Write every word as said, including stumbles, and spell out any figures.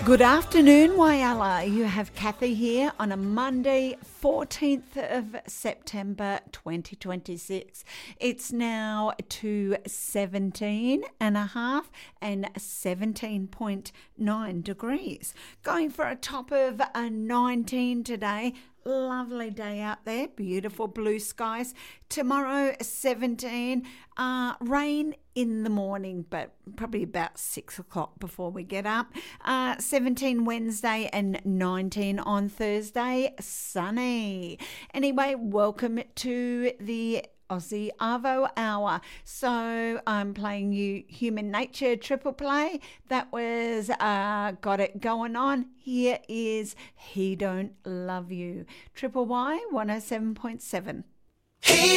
Good afternoon, Whyalla. You have Kathy here on a Monday, fourteenth of September twenty twenty-six. It's now two seventeen and a half and seventeen point nine degrees. Going for a top of a nineteen today. Lovely day out there, beautiful blue skies. Tomorrow, seventeen, uh, rain in the morning, but probably about six o'clock before we get up. Uh, seventeen Wednesday and nineteen on Thursday, sunny. Anyway, welcome to the Aussie Arvo Hour. So I'm playing you Human Nature Triple Play. That was uh, Got It Going On. Here is He Don't Love You. Triple Y one oh seven point seven. He